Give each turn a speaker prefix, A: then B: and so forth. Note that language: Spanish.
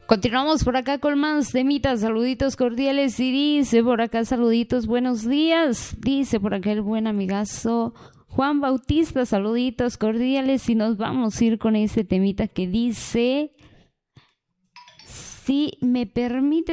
A: Continuamos por acá con más temitas, saluditos cordiales y dice por acá saluditos, buenos días, dice por acá el buen amigazo Juan Bautista, saluditos cordiales y nos vamos a ir con ese temita que dice, si me permite